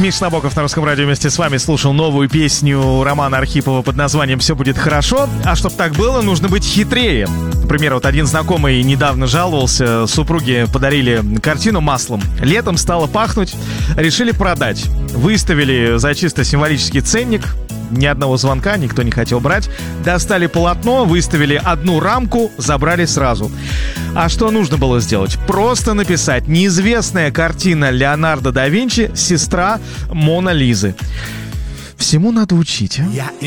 Миша Набоков на Русском радио вместе с вами слушал новую песню Романа Архипова под названием «Все будет хорошо». А чтобы так было, нужно быть хитрее. Например, вот один знакомый недавно жаловался, супруге подарили картину маслом. Летом стало пахнуть, решили продать. Выставили за чисто символический ценник. Ни одного звонка, никто не хотел брать. Достали полотно, выставили одну рамку, забрали сразу. А что нужно было сделать? Просто написать: неизвестная картина Леонардо да Винчи, сестра Мона Лизы. Всему надо учить, а?